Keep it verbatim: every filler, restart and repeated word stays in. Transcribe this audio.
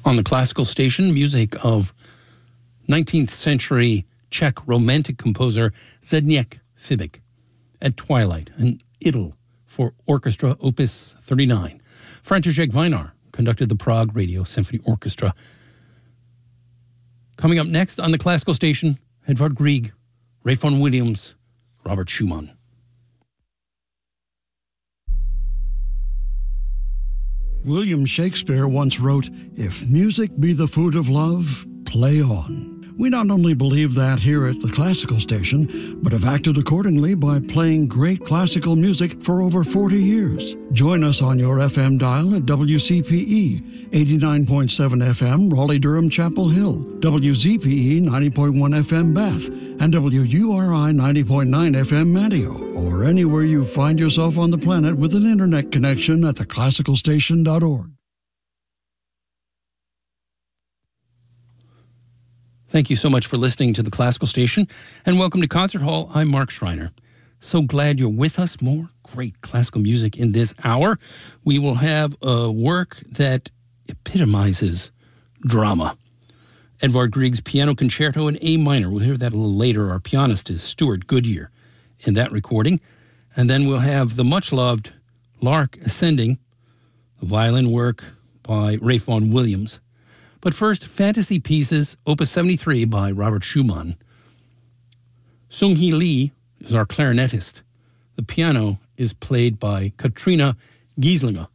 On the classical station, music of nineteenth century Czech romantic composer Zdeněk Fibik. At Twilight, an idyll for orchestra, opus thirty-nine. František Weinar conducted the Prague Radio Symphony Orchestra. Coming up next on the classical station, Edvard Grieg, Ralph Vaughan Williams, Robert Schumann. William Shakespeare once wrote, "If music be the food of love, play on." We not only believe that here at the classical station, but have acted accordingly by playing great classical music for over forty years. Join us on your F M dial at W C P E, eighty-nine point seven F M, Raleigh-Durham, Chapel Hill, W Z P E, ninety point one F M, Bath, and W U R I, ninety point nine F M, Manteo, or anywhere you find yourself on the planet with an internet connection at the classical station dot org. Thank you so much for listening to the Classical Station, and welcome to Concert Hall. I'm Mark Schreiner. So glad you're with us. More great classical music in this hour. We will have a work that epitomizes drama. Edvard Grieg's Piano Concerto in A minor. We'll hear that a little later. Our pianist is Stuart Goodyear in that recording. And then we'll have the much-loved Lark Ascending, the violin work by Ralph Vaughan Williams. But first, Fantasy Pieces, Opus seventy-three by Robert Schumann. Sung-Hee Lee is our clarinetist. The piano is played by Katrina Gieslinger.